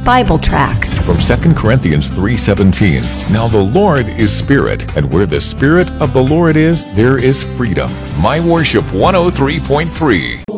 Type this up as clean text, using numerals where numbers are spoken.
Bible tracts. From 2 Corinthians 3:17. Now the Lord is Spirit, and where the Spirit of the Lord is, there is freedom. My Worship 103.3.